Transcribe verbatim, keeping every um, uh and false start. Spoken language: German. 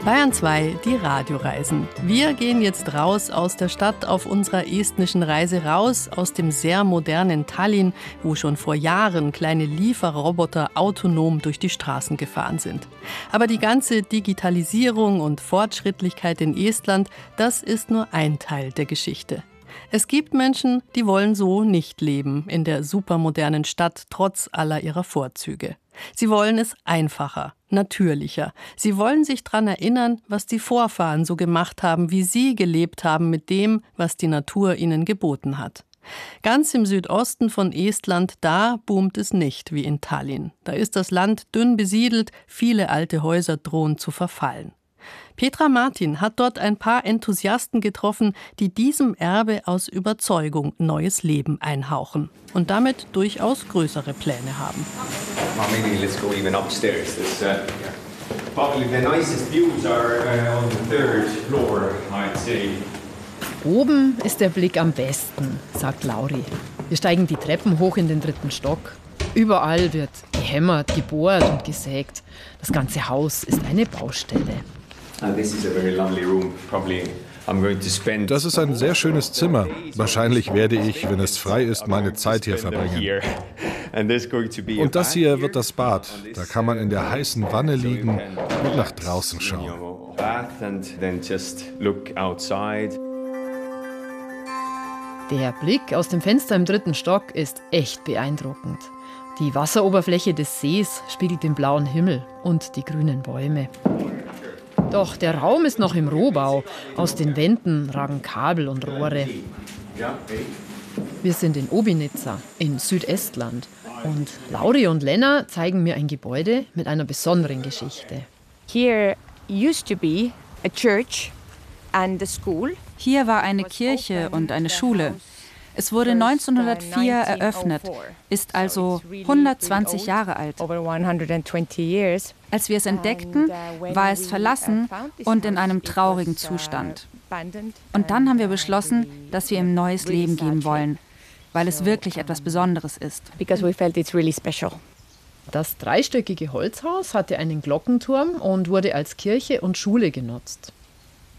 Bayern zwei, die Radioreisen. Wir gehen jetzt raus aus der Stadt auf unserer estnischen Reise raus, aus dem sehr modernen Tallinn, wo schon vor Jahren kleine Lieferroboter autonom durch die Straßen gefahren sind. Aber die ganze Digitalisierung und Fortschrittlichkeit in Estland, das ist nur ein Teil der Geschichte. Es gibt Menschen, die wollen so nicht leben in der supermodernen Stadt, trotz aller ihrer Vorzüge. Sie wollen es einfacher, natürlicher. Sie wollen sich daran erinnern, was die Vorfahren so gemacht haben, wie sie gelebt haben mit dem, was die Natur ihnen geboten hat. Ganz im Südosten von Estland, da boomt es nicht wie in Tallinn. Da ist das Land dünn besiedelt, viele alte Häuser drohen zu verfallen. Petra Martin hat dort ein paar Enthusiasten getroffen, die diesem Erbe aus Überzeugung neues Leben einhauchen und damit durchaus größere Pläne haben. Maybe let's go even upstairs. This, uh, probably the nicest views are uh, on the third floor, I'd say. Oben ist der Blick am besten, sagt Lauri. Wir steigen die Treppen hoch in den dritten Stock. Überall wird gehämmert, gebohrt und gesägt. Das ganze Haus ist eine Baustelle. Das ist ein sehr schönes Zimmer. Wahrscheinlich werde ich, wenn es frei ist, meine Zeit hier verbringen. Und das hier wird das Bad. Da kann man in der heißen Wanne liegen und nach draußen schauen. Der Blick aus dem Fenster im dritten Stock ist echt beeindruckend. Die Wasseroberfläche des Sees spiegelt den blauen Himmel und die grünen Bäume. Doch der Raum ist noch im Rohbau. Aus den Wänden ragen Kabel und Rohre. Wir sind in Obinica, in Südestland. Und Lauri und Lena zeigen mir ein Gebäude mit einer besonderen Geschichte. Here used to be a church and a school. Hier war eine Kirche und eine Schule. Es wurde neunzehnhundertvier eröffnet, ist also hundertzwanzig Jahre alt. Als wir es entdeckten, war es verlassen und in einem traurigen Zustand. Und dann haben wir beschlossen, dass wir ihm neues Leben geben wollen, weil es wirklich etwas Besonderes ist. Das dreistöckige Holzhaus hatte einen Glockenturm und wurde als Kirche und Schule genutzt.